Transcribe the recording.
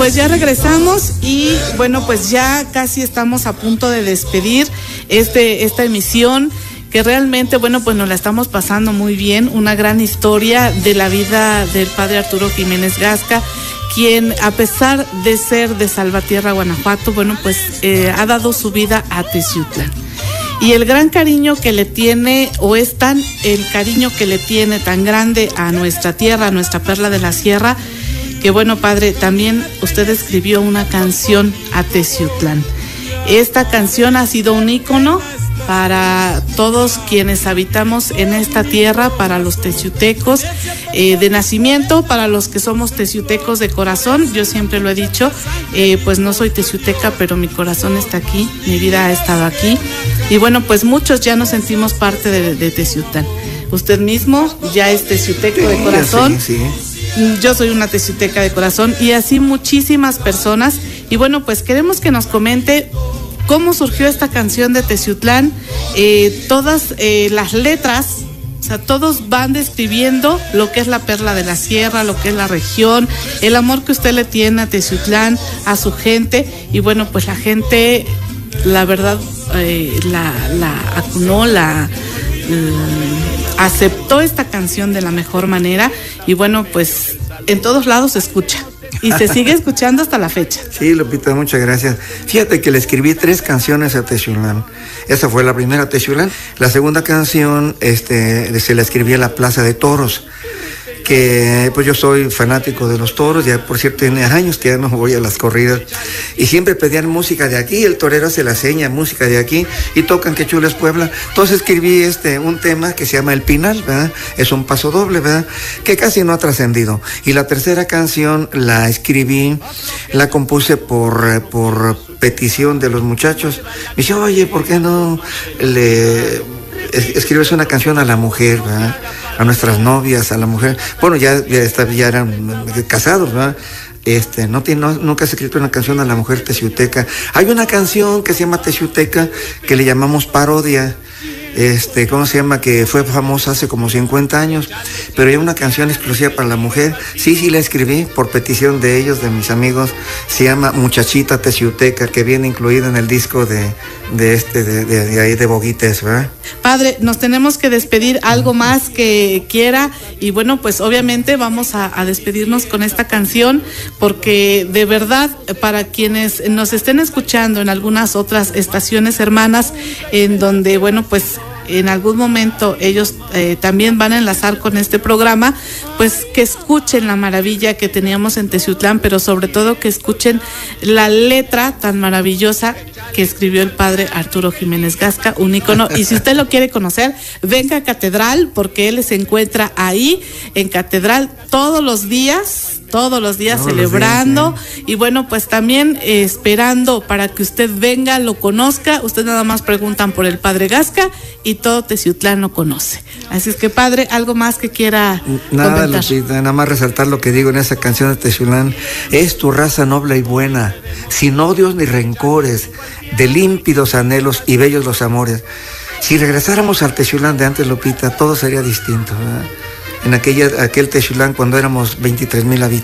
pues ya regresamos y bueno, pues ya casi estamos a punto de despedir esta emisión, que realmente, bueno, pues nos la estamos pasando muy bien, una gran historia de la vida del padre Arturo Jiménez Gasca, quien a pesar de ser de Salvatierra, Guanajuato, bueno, pues ha dado su vida a Teciutlán. Y el gran cariño que le tiene, o es tan el cariño que le tiene tan grande a nuestra tierra, a nuestra perla de la sierra, que bueno, padre, también usted escribió una canción a Teciutlán. Esta canción ha sido un ícono para todos quienes habitamos en esta tierra, para los teciutecos de nacimiento, para los que somos teciutecos de corazón. Yo siempre lo he dicho, pues no soy teciuteca, pero mi corazón está aquí, mi vida ha estado aquí. Y bueno, pues muchos ya nos sentimos parte de Teciutlán. Usted mismo ya es teciuteco de corazón. Sí. Yo soy una teciuteca de corazón y así muchísimas personas. Y bueno, pues queremos que nos comente cómo surgió esta canción de Teciutlán. Todas las letras, o sea, todos van describiendo lo que es la perla de la sierra, lo que es la región, el amor que usted le tiene a Teciutlán, a su gente. Y bueno, pues la gente, la verdad, la acunó, aceptó esta canción de la mejor manera. Y bueno, pues en todos lados se escucha. Y se sigue escuchando hasta la fecha. Sí, Lupita, muchas gracias. Fíjate que le escribí 3 canciones a Teciutlán. Esa fue la primera, Teciutlán. La segunda canción se la escribí a la Plaza de Toros, que pues yo soy fanático de los toros, ya por cierto tiene años que ya no voy a las corridas, y siempre pedían música de aquí, el torero hace la seña, música de aquí, y tocan Que Chula es Puebla. Entonces escribí un tema que se llama El Pinal, ¿verdad? Es un paso doble, ¿verdad? Que casi no ha trascendido. Y la tercera canción la escribí, la compuse por petición de los muchachos. Me dice, oye, ¿por qué no escribes una canción a la mujer, ¿verdad? A nuestras novias, a la mujer. Bueno, ya eran casados, ¿verdad? Nunca has escrito una canción a la mujer teciuteca. Hay una canción que se llama Teciuteca, que le llamamos parodia. ¿Cómo se llama? Que fue famosa hace como 50 años, pero hay una canción exclusiva para la mujer. Sí, la escribí por petición de ellos, de mis amigos. Se llama Muchachita Teciuteca, que viene incluida en el disco de ahí de Boguites, ¿verdad? Padre, nos tenemos que despedir. ¿Algo más que quiera? Y bueno, pues obviamente vamos a despedirnos con esta canción, porque de verdad, para quienes nos estén escuchando en algunas otras estaciones hermanas, en donde, bueno, pues en algún momento ellos también van a enlazar con este programa, pues que escuchen la maravilla que teníamos en Teciutlán, pero sobre todo que escuchen la letra tan maravillosa que escribió el padre Arturo Jiménez Gasca, un ícono. Y si usted lo quiere conocer, venga a Catedral, porque él se encuentra ahí en Catedral todos los días celebrando, sí. Y bueno, pues también esperando para que usted venga, lo conozca. Usted nada más preguntan por el padre Gasca y todo Teciutlán lo conoce. Así es que, padre, ¿algo más que quiera comentar? Lupita, nada más resaltar lo que digo en esa canción de Teciutlán. Es tu raza noble y buena, sin odios ni rencores, de límpidos anhelos y bellos los amores. Si regresáramos al Teciutlán de antes, Lupita, todo sería distinto, ¿verdad? En aquel Teciutlán cuando éramos 23,000 habitantes.